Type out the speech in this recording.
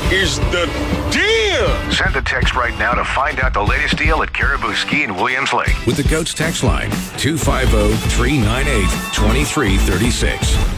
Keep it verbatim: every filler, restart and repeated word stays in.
is the deal. Send a text right now to find out the latest deal at Caribou Ski in Williams Lake. With the GOATS text line, two five zero, three nine eight, two three three six.